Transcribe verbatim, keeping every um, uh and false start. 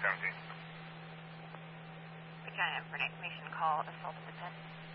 seventeen. Again, information call, assault at the ten.